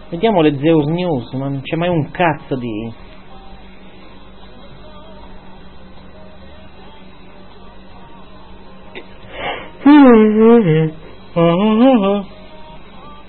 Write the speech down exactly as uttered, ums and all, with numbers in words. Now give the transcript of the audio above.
Vediamo le Zeus News, ma non c'è mai un cazzo di...